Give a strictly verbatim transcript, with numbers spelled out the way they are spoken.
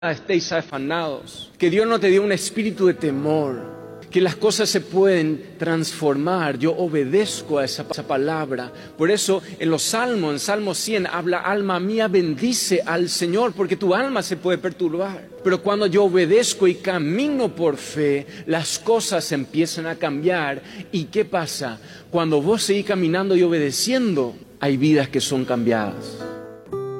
estéis afanados, que Dios no te dio un espíritu de temor, que las cosas se pueden transformar. Yo obedezco a esa, esa palabra. Por eso en los Salmos, en Salmo cien, habla: alma mía, bendice al Señor, porque tu alma se puede perturbar. Pero cuando yo obedezco y camino por fe, las cosas empiezan a cambiar. ¿Y qué pasa? Cuando vos seguís caminando y obedeciendo, hay vidas que son cambiadas.